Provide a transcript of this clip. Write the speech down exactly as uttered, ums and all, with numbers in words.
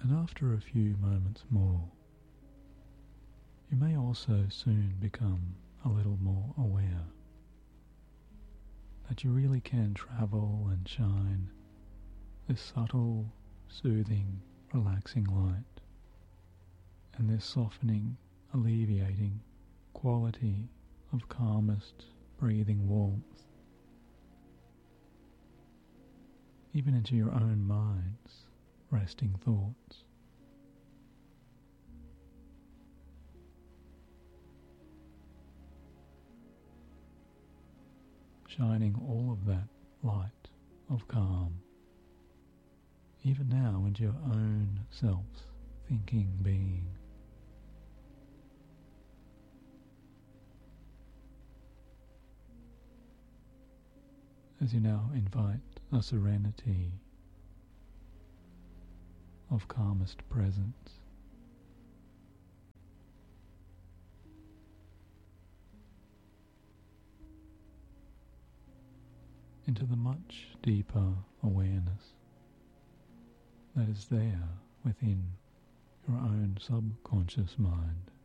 And after a few moments more, you may also soon become a little more aware that you really can travel and shine this subtle, soothing, relaxing light and this softening, alleviating quality of calmest, breathing warmth even into your own mind's resting thoughts. Shining all of that light of calm, even now into your own self-thinking being. As you now invite a serenity of calmest presence into the much deeper awareness that is there within your own subconscious mind.